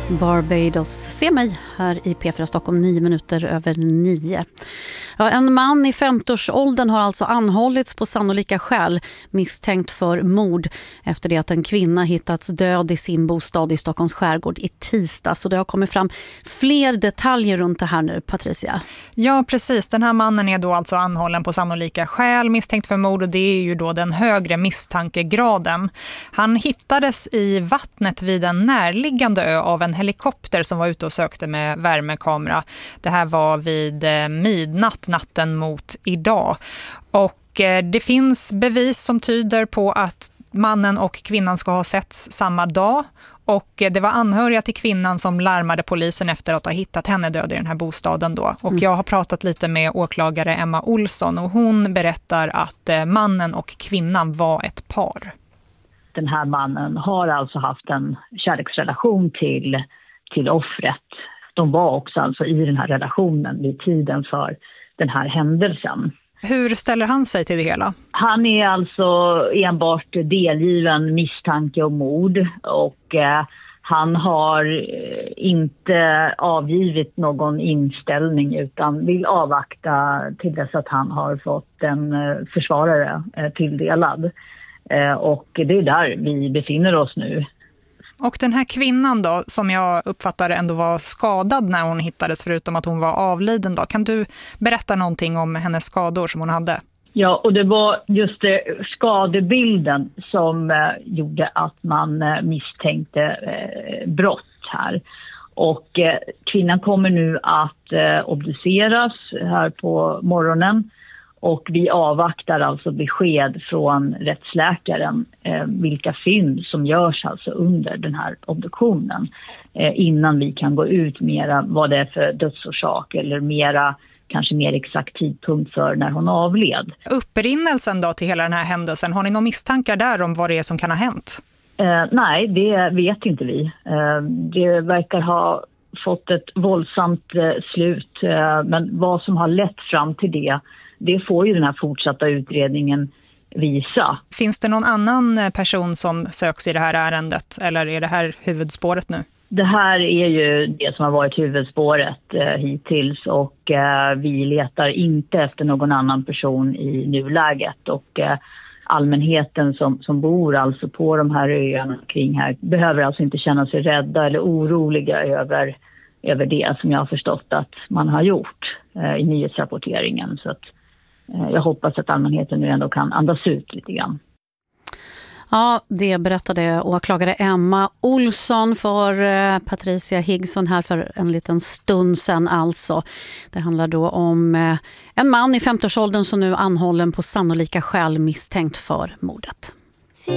Barbados. Se mig här i P4 Stockholm 9:09. Ja, en man i 50-årsåldern har alltså anhållits på sannolika skäl misstänkt för mord efter det att en kvinna hittats död i sin bostad i Stockholms skärgård i tisdag. Så det har kommit fram fler detaljer runt det här nu, Patricia. Ja, precis. Den här mannen är då alltså anhållen på sannolika skäl misstänkt för mord, och det är ju då den högre misstankegraden. Han hittades i vattnet vid en närliggande ö av en helikopter som var ute och sökte med värmekamera. Det här var vid midnatt natten mot idag. Och det finns bevis som tyder på att mannen och kvinnan ska ha setts samma dag. Och det var anhöriga till kvinnan som larmade polisen efter att ha hittat henne död i den här bostaden då. Och jag har pratat lite med åklagare Emma Olsson, och hon berättar att mannen och kvinnan var ett par. Den här mannen har alltså haft en kärleksrelation till offret. De var också alltså i den här relationen vid tiden för den här händelsen. Hur ställer han sig till det hela? Han är alltså enbart delgiven misstanke om mord, och han har inte avgivit någon inställning utan vill avvakta till dess att han har fått en försvarare tilldelad. Och det är där vi befinner oss nu. Och den här kvinnan då, som jag uppfattade ändå var skadad när hon hittades, förutom att hon var avliden då. Kan du berätta någonting om hennes skador som hon hade? Ja, och det var just skadebilden som gjorde att man misstänkte brott här. Och kvinnan kommer nu att obduceras här på morgonen. Och vi avvaktar alltså besked från rättsläkaren vilka fynd som görs alltså under den här obduktionen. Innan vi kan gå ut mera vad det är för dödsorsak eller kanske mer exakt tidpunkt för när hon avled. Upprinnelsen då till hela den här händelsen, har ni några misstankar där om vad det är som kan ha hänt? Nej, det vet inte vi. Det verkar ha fått ett våldsamt slut, men vad som har lett fram till det får ju den här fortsatta utredningen visa. Finns det någon annan person som söks i det här ärendet, eller är det här huvudspåret nu? Det här är ju det som har varit huvudspåret hittills, och vi letar inte efter någon annan person i nuläget. Och allmänheten som bor alltså på de här öarna kring här behöver alltså inte känna sig rädda eller oroliga över det som jag har förstått att man har gjort i nyhetsrapporteringen. Så att jag hoppas att allmänheten nu ändå kan andas ut lite grann. Ja, det berättade åklagare Emma Olsson för Patricia Higson här för en liten stund sedan alltså. Det handlar då om en man i 50-årsåldern som nu anhållen på sannolika skäl misstänkt för mordet.